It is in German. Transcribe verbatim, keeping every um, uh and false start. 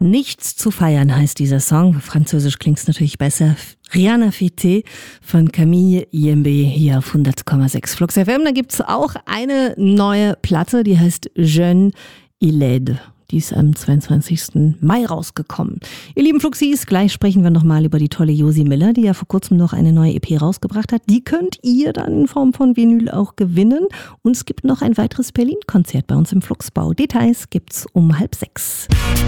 Nichts zu feiern heißt dieser Song. Französisch klingt es natürlich besser. Rien à fêter von Camille Yembe hier auf hundert Komma sechs Flux F M. Da gibt es auch eine neue Platte, die heißt Jeune et laide. Die ist am zweiundzwanzigsten Mai rausgekommen. Ihr lieben Fluxis, gleich sprechen wir nochmal über die tolle Josi Miller, die ja vor kurzem noch eine neue E P rausgebracht hat. Die könnt ihr dann in Form von Vinyl auch gewinnen. Und es gibt noch ein weiteres Berlin-Konzert bei uns im Fluxbau. Details gibt's um halb sechs.